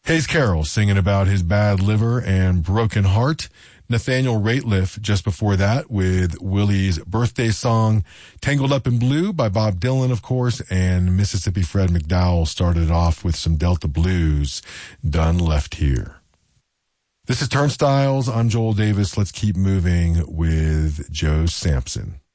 Hayes Carroll singing about his bad liver and broken heart. Nathaniel Rateliff just before that with Willie's birthday song, Tangled Up in Blue by Bob Dylan, of course, and Mississippi Fred McDowell started off with some Delta blues, Done Left Here. This is Turnstiles. I'm Joel Davis. Let's keep moving with Joe Sampson.